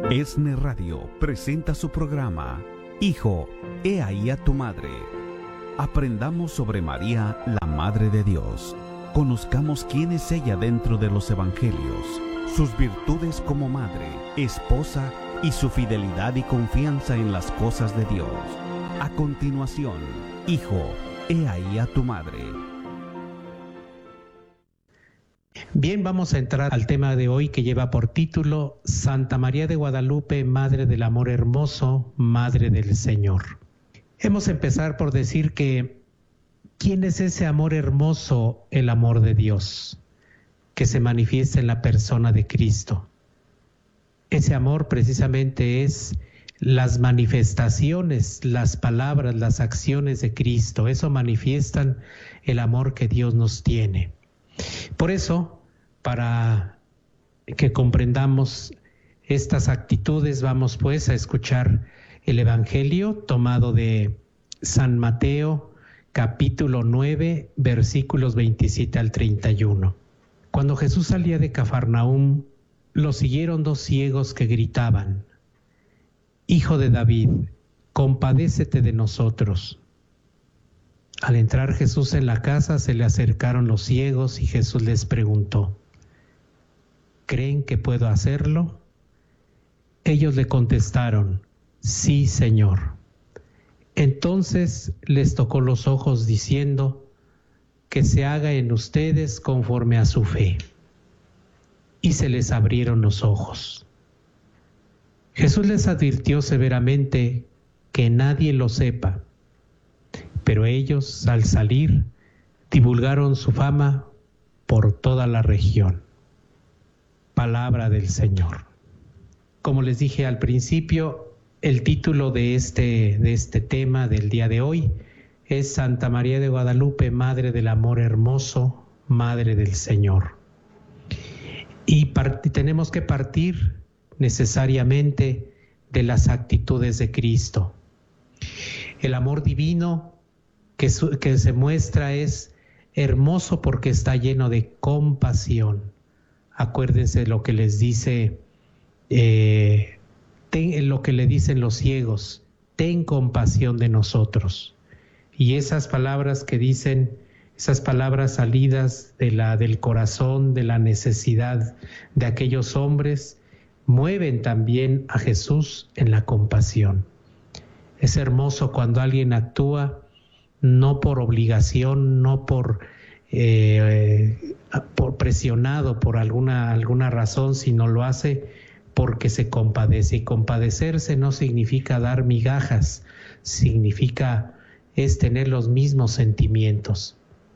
ESNE Radio presenta su programa Hijo, he ahí a tu madre. Aprendamos sobre María, la Madre de Dios. Conozcamos quién es ella dentro de los Evangelios, sus virtudes como madre, esposa y su fidelidad y confianza en las cosas de Dios. A continuación, Hijo, he ahí a tu madre. Bien, vamos a entrar al tema de hoy que lleva por título Santa María de Guadalupe, Madre del Amor Hermoso, Madre del Señor. Hemos de empezar por decir que ¿quién es ese amor hermoso? El amor de Dios, que se manifiesta en la persona de Cristo. Ese amor precisamente es las manifestaciones, las palabras, las acciones de Cristo. Eso manifiestan el amor que Dios nos tiene. Por eso, para que comprendamos estas actitudes, vamos pues a escuchar el Evangelio tomado de San Mateo, capítulo 9, versículos 27 al 31. Cuando Jesús salía de Cafarnaúm, lo siguieron dos ciegos que gritaban: Hijo de David, compadécete de nosotros. Al entrar Jesús en la casa, se le acercaron los ciegos y Jesús les preguntó: ¿creen que puedo hacerlo? Ellos le contestaron: sí, Señor. Entonces les tocó los ojos diciendo: que se haga en ustedes conforme a su fe. Y se les abrieron los ojos. Jesús les advirtió severamente que nadie lo sepa. Pero ellos, al salir, divulgaron su fama por toda la región. Palabra del Señor. Como les dije al principio, el título de este tema del día de hoy es Santa María de Guadalupe, Madre del Amor Hermoso, Madre del Señor. Y tenemos que partir necesariamente de las actitudes de Cristo. El amor divino que se muestra es hermoso porque está lleno de compasión. Acuérdense lo que les dice, lo que le dicen los ciegos: ten compasión de nosotros. Y esas palabras que dicen, esas palabras salidas del corazón, de la necesidad de aquellos hombres, mueven también a Jesús en la compasión. Es hermoso cuando alguien actúa no por obligación, no por presionado por alguna razón, sino lo hace porque se compadece. Y compadecerse no significa dar migajas, es tener los mismos sentimientos.